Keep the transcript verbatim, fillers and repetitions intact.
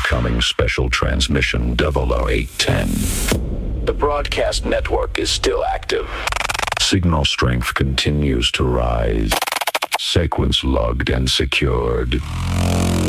Incoming special transmission double oh eight ten. The broadcast network is still active. Signal strength continues to rise. Sequence logged and secured.